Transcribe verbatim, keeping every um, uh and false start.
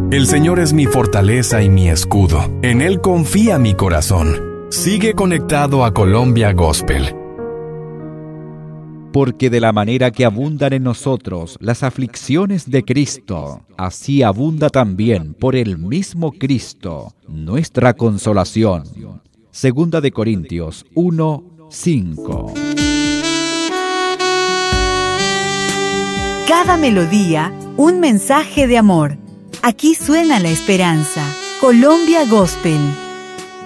El Señor es mi fortaleza y mi escudo. En Él confía mi corazón. Sigue conectado a Colombia Gospel. Porque de la manera que abundan en nosotros las aflicciones de Cristo, así abunda también por el mismo Cristo nuestra consolación. Segunda de Corintios uno, cinco. Cada melodía, un mensaje de amor. Aquí suena la esperanza. Colombia Gospel.